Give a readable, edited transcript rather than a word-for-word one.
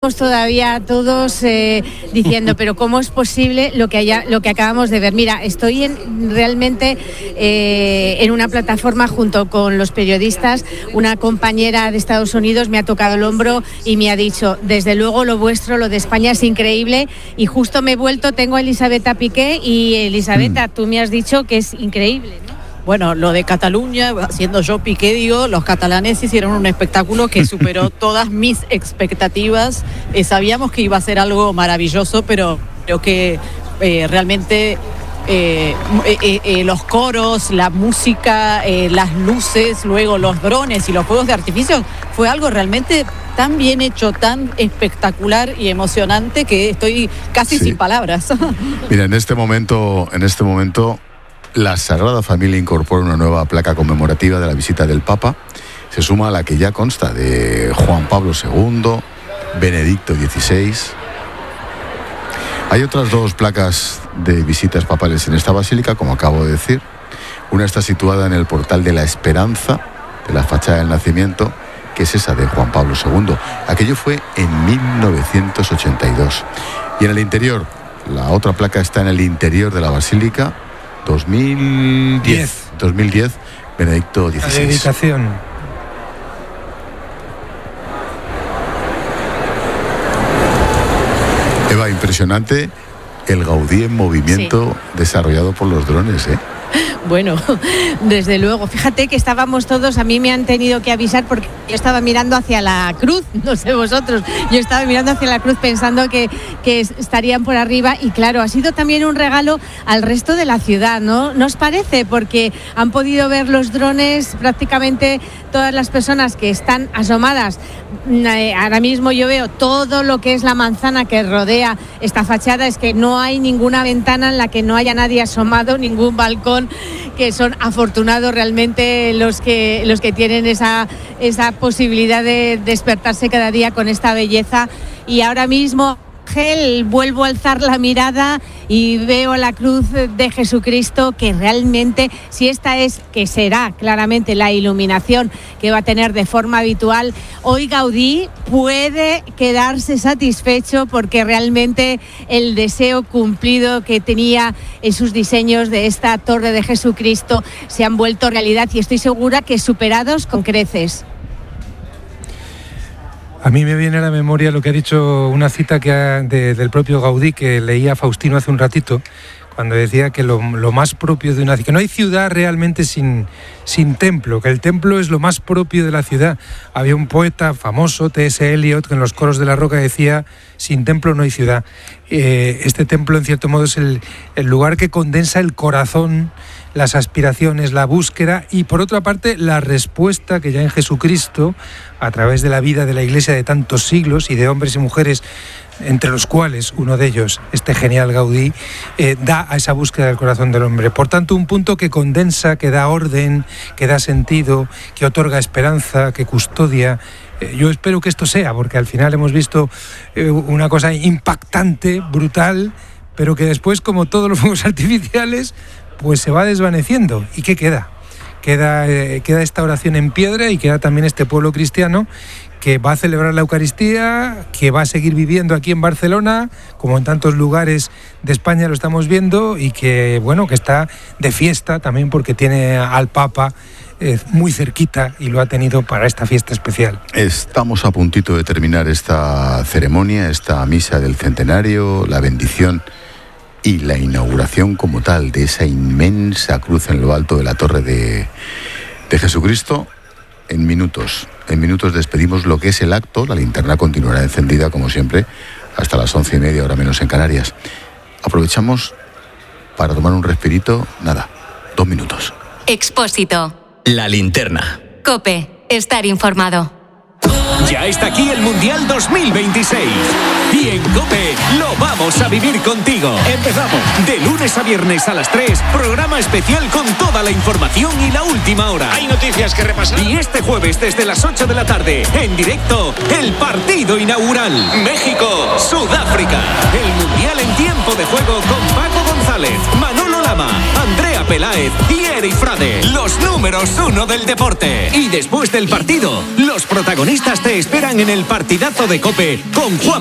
Todavía todos diciendo, pero ¿cómo es posible lo que acabamos de ver? Mira, estoy realmente en una plataforma junto con los periodistas. Una compañera de Estados Unidos me ha tocado el hombro y me ha dicho, desde luego lo vuestro, lo de España es increíble, y justo me he vuelto, tengo a Elisabetta Piqué, y Elisabetta, tú me has dicho que es increíble, ¿no? Bueno, lo de Cataluña, siendo yo Piqué, digo, los catalanes hicieron un espectáculo que superó todas mis expectativas. Sabíamos que iba a ser algo maravilloso, pero creo que realmente los coros, la música, las luces, luego los drones y los fuegos de artificio, fue algo realmente tan bien hecho, tan espectacular y emocionante que estoy casi sin palabras. Mira, en este momento la Sagrada Familia incorpora una nueva placa conmemorativa de la visita del Papa. Se suma a la que ya consta de Juan Pablo II, Benedicto XVI. Hay otras dos placas de visitas papales en esta basílica, como acabo de decir. Una está situada en el Portal de la Esperanza, de la fachada del Nacimiento, que es esa de Juan Pablo II. Aquello fue en 1982. Y en el interior, la otra placa está en el interior de la basílica, 2010, Benedicto XVI. La dedicación. Eva, impresionante el Gaudí en movimiento desarrollado por los drones, ¿eh? Bueno, desde luego. Fíjate que estábamos todos, a mí me han tenido que avisar porque yo estaba mirando hacia la cruz, no sé vosotros, yo estaba mirando hacia la cruz pensando que estarían por arriba, y claro, ha sido también un regalo al resto de la ciudad, ¿no? ¿No os parece? Porque han podido ver los drones prácticamente todas las personas que están asomadas. Ahora mismo yo veo todo lo que es la manzana que rodea esta fachada, es que no hay ninguna ventana en la que no haya nadie asomado, ningún balcón, que son afortunados realmente los que tienen esa posibilidad de despertarse cada día con esta belleza. Y ahora mismo, Ángel, vuelvo a alzar la mirada y veo la cruz de Jesucristo, que realmente, si esta es, que será claramente la iluminación que va a tener de forma habitual, hoy Gaudí puede quedarse satisfecho, porque realmente el deseo cumplido que tenía en sus diseños de esta torre de Jesucristo se han vuelto realidad, y estoy segura que superados con creces. A mí me viene a la memoria lo que ha dicho una cita del propio Gaudí, que leía Faustino hace un ratito, cuando decía que lo más propio de una ciudad, que no hay ciudad realmente sin templo, que el templo es lo más propio de la ciudad. Había un poeta famoso, T.S. Eliot, que en los coros de la Roca decía: sin templo no hay ciudad. Este templo, en cierto modo, es el lugar que condensa el corazón, las aspiraciones, la búsqueda, y por otra parte la respuesta que ya en Jesucristo, a través de la vida de la Iglesia de tantos siglos y de hombres y mujeres, entre los cuales uno de ellos, este genial Gaudí, da a esa búsqueda del corazón del hombre. Por tanto, un punto que condensa, que da orden, que da sentido, que otorga esperanza, que custodia. Yo espero que esto sea, porque al final hemos visto una cosa impactante, brutal, pero que después, como todos los fuegos artificiales, pues se va desvaneciendo. ¿Y qué queda? Queda esta oración en piedra, y queda también este pueblo cristiano que va a celebrar la Eucaristía, que va a seguir viviendo aquí en Barcelona, como en tantos lugares de España lo estamos viendo, y que, bueno, que está de fiesta también porque tiene al Papa muy cerquita, y lo ha tenido para esta fiesta especial. Estamos a puntito de terminar esta ceremonia, esta misa del centenario, la bendición y la inauguración como tal de esa inmensa cruz en lo alto de la torre de Jesucristo. En minutos despedimos lo que es el acto. La linterna continuará encendida como siempre hasta las 11:30, hora menos en Canarias. Aprovechamos para tomar un respirito, 2 minutos. Expósito. La linterna. COPE. Estar informado. Ya está aquí el Mundial 2026. Y en COPE lo vamos a vivir contigo. Empezamos de lunes a viernes a las 3. Programa especial con toda la información y la última hora. Hay noticias que repasar. Y este jueves desde las 8 de la tarde, en directo, el partido inaugural. México-Sudáfrica. El Mundial en tiempo de juego con Paco González, Manolo Lama, Andrea María Peláez y Eri Frade, los números 1 del deporte. Y después del partido, los protagonistas te esperan en el partidazo de COPE con Juan